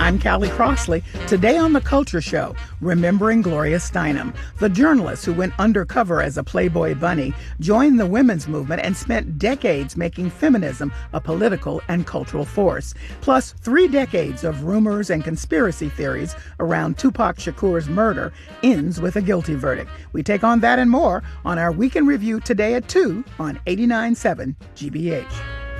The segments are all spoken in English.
I'm Callie Crossley. Today on The Culture Show, remembering Gloria Steinem, the journalist who went undercover as a Playboy bunny, joined the women's movement, and spent decades making feminism a political and cultural force. Plus, 3 decades of rumors and conspiracy theories around Tupac Shakur's murder ends with a guilty verdict. We take on that and more on our Week in Review today at 2 on 89.7 GBH.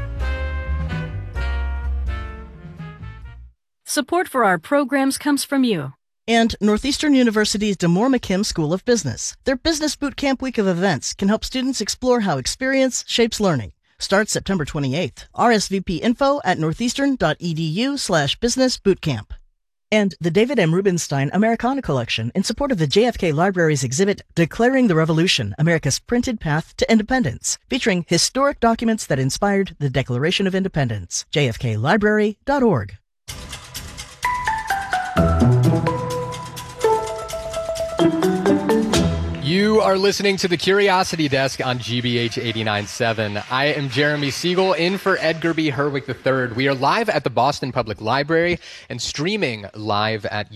Support for our programs comes from you. And Northeastern University's DeMoore McKim School of Business. Their Business Boot Camp week of events can help students explore how experience shapes learning. Starts September 28th. RSVP info at northeastern.edu/business bootcamp. And the David M. Rubenstein Americana Collection in support of the JFK Library's exhibit Declaring the Revolution, America's Printed Path to Independence, featuring historic documents that inspired the Declaration of Independence. jfklibrary.org. You are listening to The Curiosity Desk on GBH 89.7. I am Jeremy Siegel, in for Edgar B. Herwick III. We are live at the Boston Public Library and streaming live at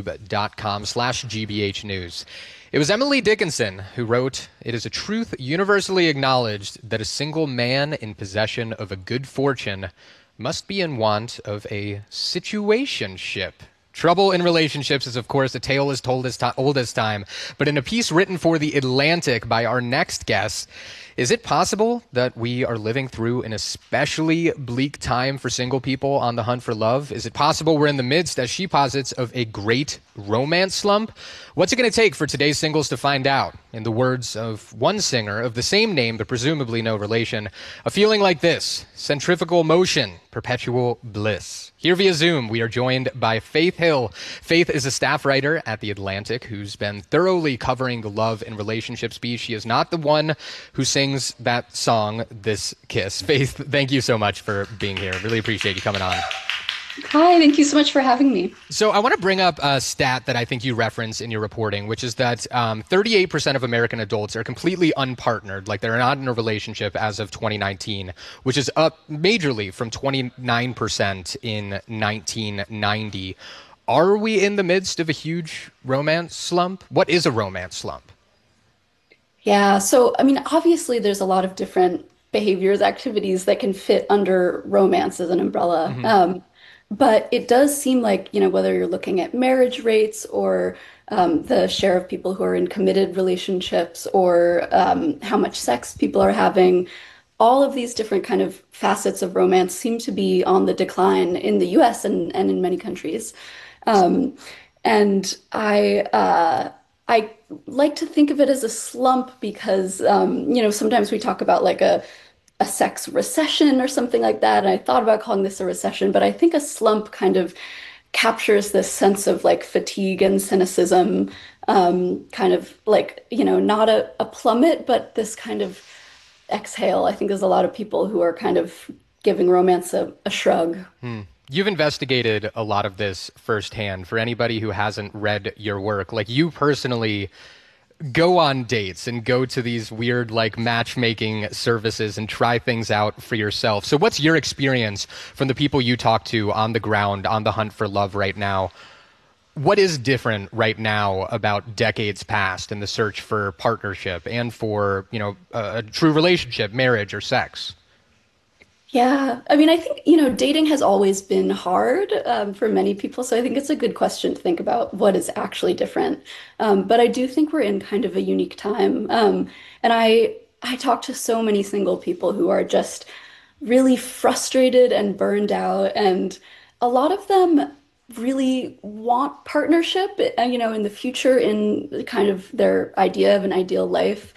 youtube.com/GBH News. It was Emily Dickinson who wrote, "It is a truth universally acknowledged that a single man in possession of a good fortune must be in want of a situationship." Trouble in relationships is, of course, a tale as told as old as time. But in a piece written for The Atlantic by our next guest, is it possible that we are living through an especially bleak time for single people on the hunt for love? Is it possible we're in the midst, as she posits, of a great romance slump? What's it going to take for today's singles to find out? In the words of one singer of the same name, but presumably no relation, a feeling like this: centrifugal motion, perpetual bliss. Here via Zoom, we are joined by Faith Hill. Faith is a staff writer at The Atlantic who's been thoroughly covering the love and relationships beat. She is not the one who sings that song, This Kiss. Faith, thank you so much for being here. Really appreciate you coming on. Hi, thank you so much for having me. So I want to bring up a stat that I think you reference in your reporting, which is that 38% of American adults are completely unpartnered, like they're not in a relationship as of 2019, which is up majorly from 29% in 1990. Are we in the midst of a huge romance slump? What is a romance slump? Yeah, so I mean, obviously there's a lot of different behaviors, activities that can fit under romance as an umbrella. But it does seem like, whether you're looking at marriage rates or the share of people who are in committed relationships or how much sex people are having, all of these different kind of facets of romance seem to be on the decline in the US and in many countries. And I like to think of it as a slump because, sometimes we talk about like a sex recession or something like that. And I thought about calling this a recession, but I think a slump kind of captures this sense of like fatigue and cynicism, kind of like, not a plummet, but this kind of exhale. I think there's a lot of people who are kind of giving romance a shrug. You've investigated a lot of this firsthand. For anybody who hasn't read your work, like you personally go on dates and go to these weird like matchmaking services and try things out for yourself. So what's your experience from the people you talk to on the ground, on the hunt for love right now? What is different right now about decades past in the search for partnership and for, a true relationship, marriage or sex? Yeah, I mean, I think, dating has always been hard for many people. So I think it's a good question to think about what is actually different. But I do think we're in kind of a unique time. And I talk to so many single people who are just really frustrated and burned out. And a lot of them really want partnership, in the future, in kind of their idea of an ideal life.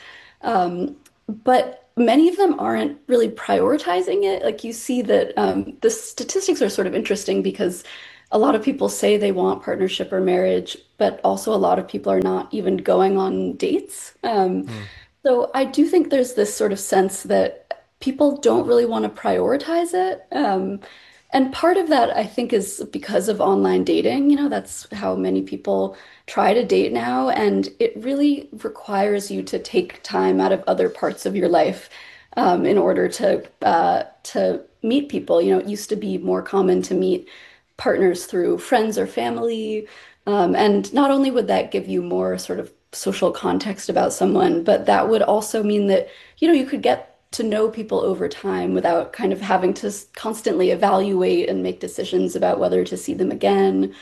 But many of them aren't really prioritizing it. Like you see that the statistics are sort of interesting because a lot of people say they want partnership or marriage, but also a lot of people are not even going on dates. So I do think there's this sort of sense that people don't really want to prioritize it. And part of that, I think, is because of online dating. That's how many people try to date now. And it really requires you to take time out of other parts of your life in order to meet people. It used to be more common to meet partners through friends or family. And not only would that give you more sort of social context about someone, but that would also mean that, you could get to know people over time without kind of having to constantly evaluate and make decisions about whether to see them again.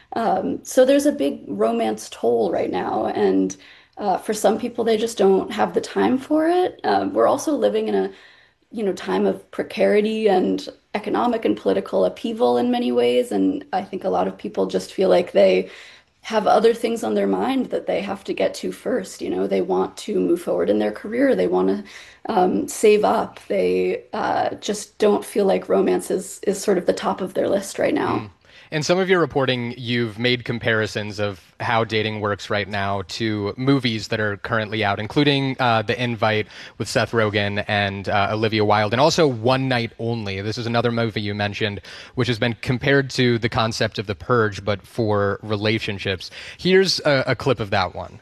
So there's a big romance toll right now, and for some people, they just don't have the time for it. We're also living in a, time of precarity and economic and political upheaval in many ways, and I think a lot of people just feel like they have other things on their mind that they have to get to first. They want to move forward in their career. They want to save up. They just don't feel like romance is sort of the top of their list right now. In some of your reporting, you've made comparisons of how dating works right now to movies that are currently out, including The Invite with Seth Rogen and Olivia Wilde, and also One Night Only. This is another movie you mentioned, which has been compared to the concept of The Purge, but for relationships. Here's a clip of that one.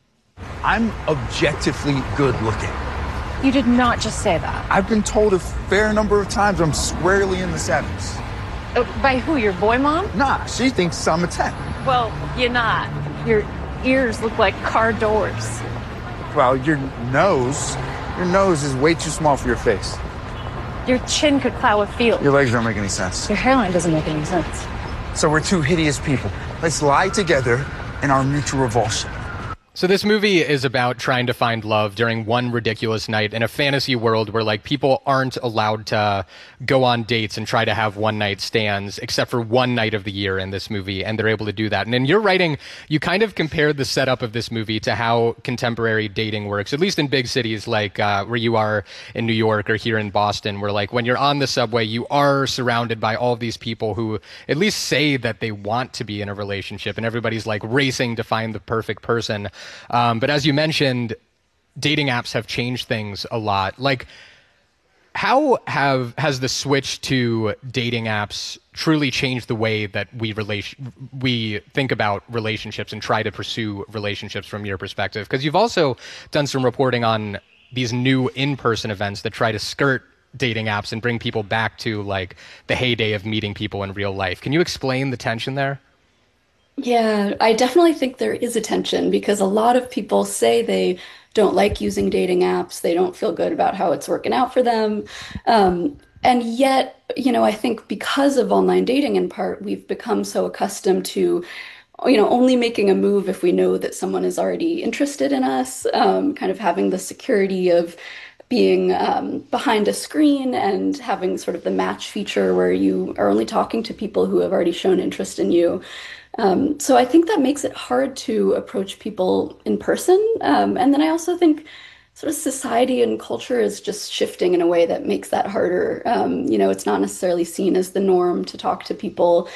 I'm objectively good looking. You did not just say that. I've been told a fair number of times I'm squarely in the sevens. By who, your boy mom? Nah, she thinks I'm a 10. Well, you're not. Your ears look like car doors. Well, your nose is way too small for your face. Your chin could plow a field. Your legs don't make any sense. Your hairline doesn't make any sense. So we're two hideous people. Let's lie together in our mutual revulsion. So this movie is about trying to find love during one ridiculous night in a fantasy world where like people aren't allowed to go on dates and try to have one night stands except for one night of the year in this movie, and they're able to do that. And in your writing, you kind of compared the setup of this movie to how contemporary dating works, at least in big cities like where you are in New York or here in Boston, where like when you're on the subway, you are surrounded by all of these people who at least say that they want to be in a relationship, and everybody's like racing to find the perfect person. But as you mentioned, dating apps have changed things a lot. Like, how has the switch to dating apps truly changed the way that we think about relationships and try to pursue relationships from your perspective? Because you've also done some reporting on these new in-person events that try to skirt dating apps and bring people back to like the heyday of meeting people in real life. Can you explain the tension there? Yeah, I definitely think there is a tension because a lot of people say they don't like using dating apps. They don't feel good about how it's working out for them. And yet, I think because of online dating in part, we've become so accustomed to, only making a move if we know that someone is already interested in us, kind of having the security of being behind a screen and having sort of the match feature where you are only talking to people who have already shown interest in you. So I think that makes it hard to approach people in person. And then I also think sort of society and culture is just shifting in a way that makes that harder. It's not necessarily seen as the norm to talk to people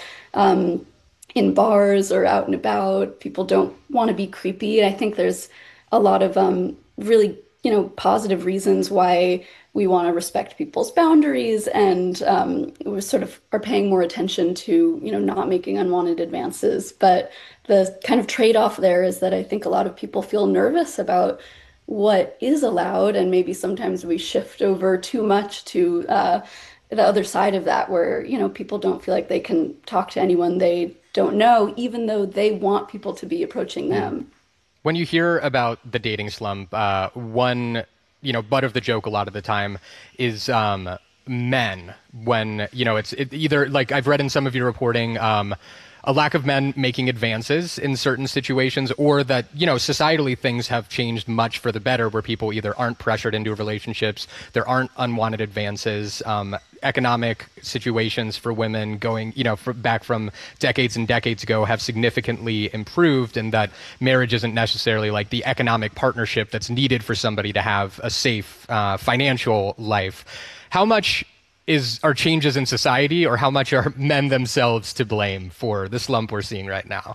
in bars or out and about. People don't want to be creepy. I think there's a lot of really, positive reasons why we want to respect people's boundaries, and we sort of are paying more attention to, not making unwanted advances. But the kind of trade-off there is that I think a lot of people feel nervous about what is allowed, and maybe sometimes we shift over too much to the other side of that, where, people don't feel like they can talk to anyone they don't know, even though they want people to be approaching them. When you hear about the dating slump, one butt of the joke a lot of the time is men. When it's either like I've read in some of your reporting a lack of men making advances in certain situations, or that societally things have changed much for the better, where people either aren't pressured into relationships, there aren't unwanted advances, economic situations for women going back from decades and decades ago have significantly improved, and that marriage isn't necessarily like the economic partnership that's needed for somebody to have a safe financial life. How much are changes in society, or how much are men themselves to blame for the slump we're seeing right now?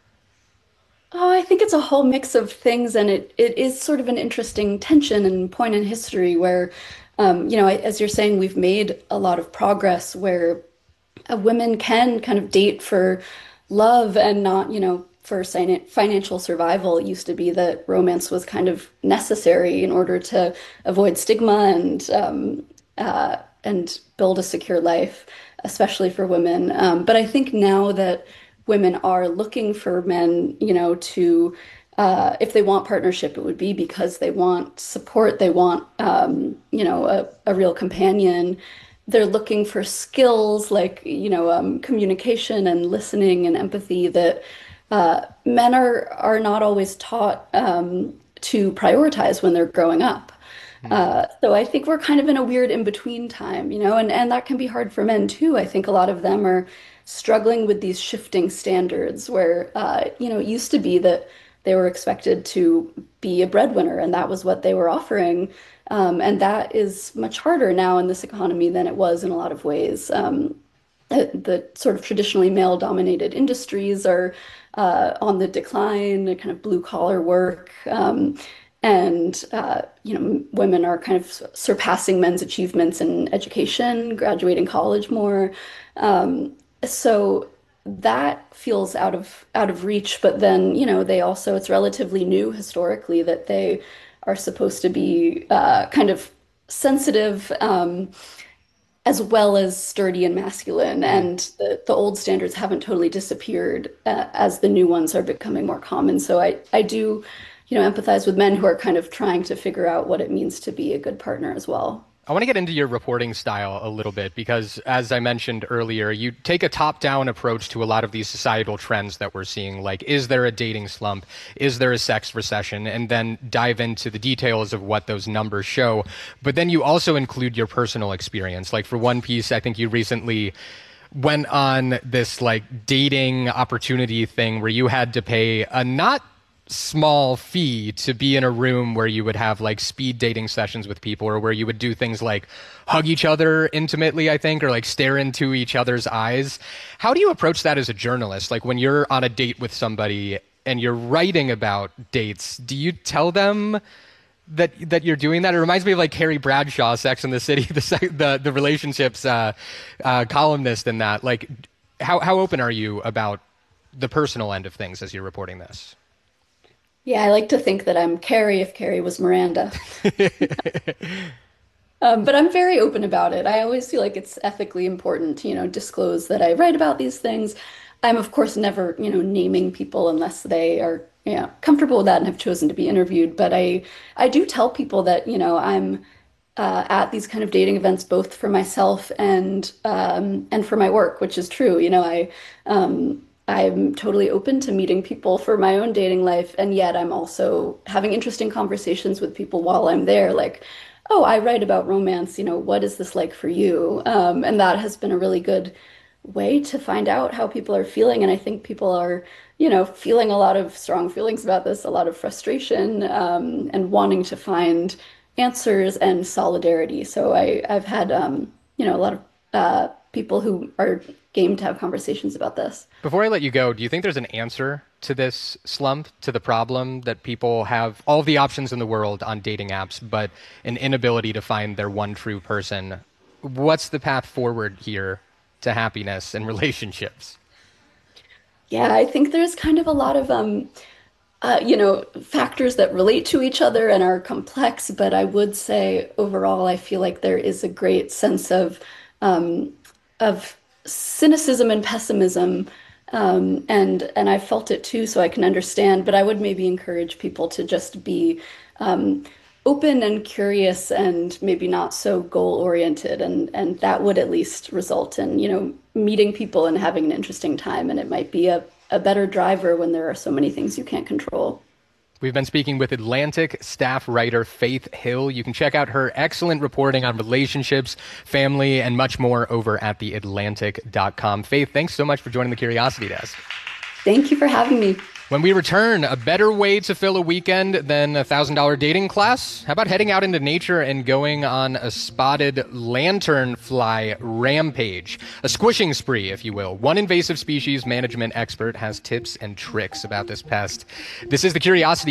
Oh, I think it's a whole mix of things, and it is sort of an interesting tension and point in history where, as you're saying, we've made a lot of progress where women can kind of date for love and not, for financial survival. It used to be that romance was kind of necessary in order to avoid stigma and build a secure life. especially for women. But I think now that women are looking for men, to if they want partnership, it would be because they want support, they want, a real companion. They're looking for skills like, communication and listening and empathy that men are not always taught to prioritize when they're growing up. So I think we're kind of in a weird in-between time, and that can be hard for men too. I think a lot of them are struggling with these shifting standards where, it used to be that they were expected to be a breadwinner and that was what they were offering. And that is much harder now in this economy than it was in a lot of ways. The sort of traditionally male-dominated industries are on the decline, kind of blue-collar work. And women are kind of surpassing men's achievements in education, graduating college more. So that feels out of reach. But then, they also, it's relatively new historically that they are supposed to be kind of sensitive, as well as sturdy and masculine. And the old standards haven't totally disappeared as the new ones are becoming more common. So I do, empathize with men who are kind of trying to figure out what it means to be a good partner as well. I want to get into your reporting style a little bit because, as I mentioned earlier, you take a top-down approach to a lot of these societal trends that we're seeing, like is there a dating slump, is there a sex recession, and then dive into the details of what those numbers show. But then you also include your personal experience. Like for one piece, I think you recently went on this like dating opportunity thing where you had to pay a not small fee to be in a room where you would have like speed dating sessions with people, or where you would do things like hug each other intimately, I think, or like stare into each other's eyes. How do you approach that as a journalist? Like when you're on a date with somebody and you're writing about dates, do you tell them that you're doing that? It reminds me of like Carrie Bradshaw, Sex and the City, the relationships columnist in that. Like how open are you about the personal end of things as you're reporting this? Yeah, I like to think that I'm Carrie if Carrie was Miranda. But I'm very open about it. I always feel like it's ethically important to, disclose that I write about these things. I'm, of course, never, naming people unless they are, comfortable with that and have chosen to be interviewed. But I do tell people that, I'm at these kind of dating events both for myself and for my work, which is true. I'm totally open to meeting people for my own dating life, and yet I'm also having interesting conversations with people while I'm there. Like, oh, I write about romance, what is this like for you? And that has been a really good way to find out how people are feeling. And I think people are, feeling a lot of strong feelings about this, a lot of frustration, and wanting to find answers and solidarity. So I've had, a lot of people who are game to have conversations about this. Before I let you go, do you think there's an answer to this slump, to the problem that people have all the options in the world on dating apps, but an inability to find their one true person? What's the path forward here to happiness and relationships? Yeah, I think there's kind of a lot of, factors that relate to each other and are complex, but I would say overall, I feel like there is a great sense of cynicism and pessimism, and I felt it too, so I can understand. But I would maybe encourage people to just be open and curious, and maybe not so goal-oriented, and that would at least result in meeting people and having an interesting time. And it might be a better driver when there are so many things you can't control. We've been speaking with Atlantic staff writer Faith Hill. You can check out her excellent reporting on relationships, family, and much more over at theatlantic.com. Faith, thanks so much for joining the Curiosity Desk. Thank you for having me. When we return, a better way to fill a weekend than a $1,000 dating class? How about heading out into nature and going on a spotted lanternfly rampage? A squishing spree, if you will. One invasive species management expert has tips and tricks about this pest. This is the Curiosity